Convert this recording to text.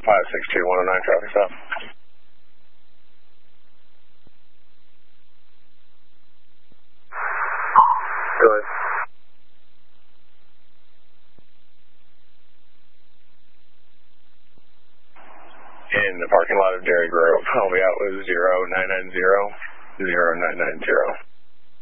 562-109 traffic stop. Go ahead. In the parking lot of Dairy Grove. I'll be out with 0990-0990.